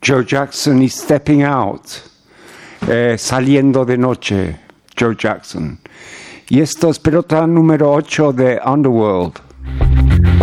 Joe Jackson y Stepping Out, Saliendo de Noche, Joe Jackson. Y esto es pelota número 8 de Underworld.